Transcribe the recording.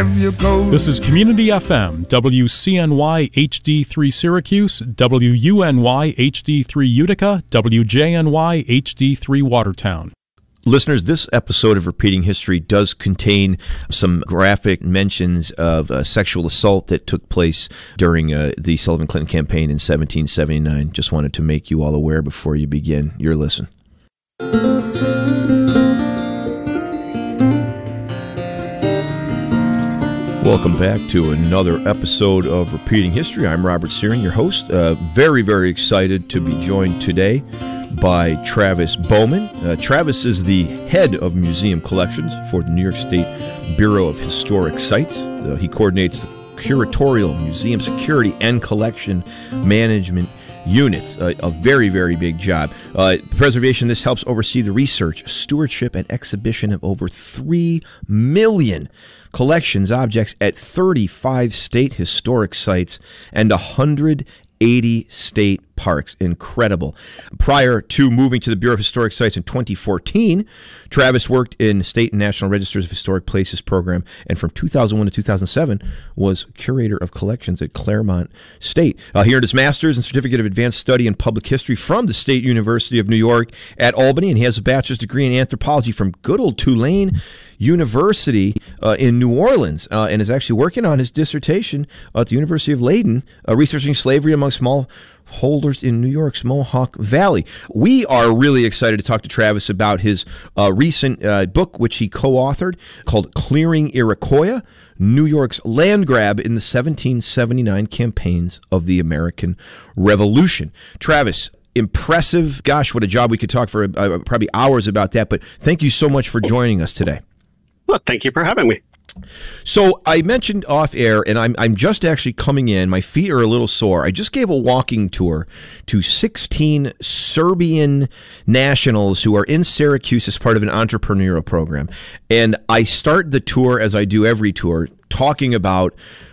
have your coat. This is Community FM, WCNY HD3 Syracuse, WUNY HD3 Utica, WJNY HD3 Watertown. Listeners, this episode of Repeating History does contain some graphic mentions of sexual assault that took place during the Sullivan Clinton campaign in 1779. Just wanted to make you all aware before you begin your listen. Welcome back to another episode of Repeating History. I'm Robert Searing, your host. Very, very excited to be joined today by Travis Bowman. Travis is the head of museum collections for the New York State Bureau of Historic Sites. He coordinates the curatorial, museum security, and collection management units. A very, very big job. Preservation, this helps oversee the research, stewardship, and exhibition of over 3 million collections, objects at 35 state historic sites and 180 state parks. Incredible. Prior to moving to the Bureau of Historic Sites in 2014, Travis worked in the State and National Registers of Historic Places program, and from 2001 to 2007 was curator of collections at Claremont State. He earned his master's and certificate of advanced study in public history from the State University of New York at Albany, and he has a bachelor's degree in anthropology from good old Tulane University in New Orleans, and is actually working on his dissertation at the University of Leiden, researching slavery among smallholders in New York's Mohawk Valley. We are really excited to talk to Travis about his recent book, which he co-authored, called Clearing Iroquois, New York's Land Grab in the 1779 Campaigns of the American Revolution. Travis, impressive. Gosh, what a job. We could talk for probably hours about that, but thank you so much for joining us today. Well, thank you for having me. So I mentioned off air, and I'm just actually coming in. My feet are a little sore. I just gave a walking tour to 16 Serbian nationals who are in Syracuse as part of an entrepreneurial program. And I start the tour, as I do every tour, talking about